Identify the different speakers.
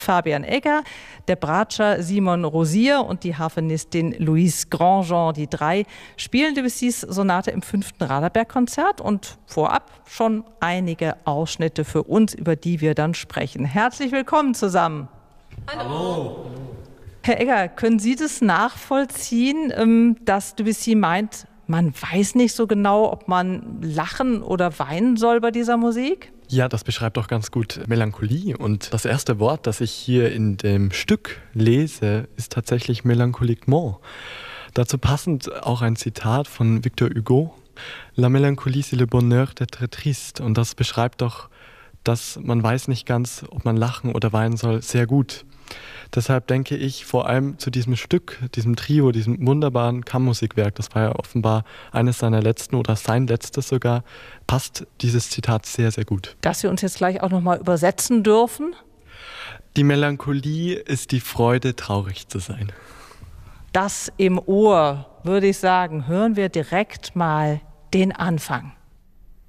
Speaker 1: Fabian Egger, der Bratscher Simon Rosier und die Harfenistin Louise Grandjean. Die drei spielen Debussys Sonate im 5. Raderberg-Konzert und vorab schon einige Ausschnitte für uns, über die wir dann sprechen. Herzlich willkommen zusammen.
Speaker 2: Hallo.
Speaker 1: Herr Egger, können Sie das nachvollziehen, dass Debussy meint, man weiß nicht so genau, ob man lachen oder weinen soll bei dieser Musik?
Speaker 2: Ja, das beschreibt doch ganz gut Melancholie. Und das erste Wort, das ich hier in dem Stück lese, ist tatsächlich mélancoliquement. Dazu passend auch ein Zitat von Victor Hugo. La mélancolie, c'est le bonheur d'être triste. Und das beschreibt doch, dass man weiß nicht ganz, ob man lachen oder weinen soll, sehr gut. Deshalb denke ich vor allem zu diesem Stück, diesem Trio, diesem wunderbaren Kammermusikwerk, das war ja offenbar eines seiner letzten oder sein letztes sogar, passt dieses Zitat sehr, sehr gut.
Speaker 1: Dass wir uns jetzt gleich auch nochmal übersetzen dürfen.
Speaker 2: Die Melancholie ist die Freude, traurig zu sein.
Speaker 1: Das im Ohr, würde ich sagen, hören wir direkt mal den Anfang.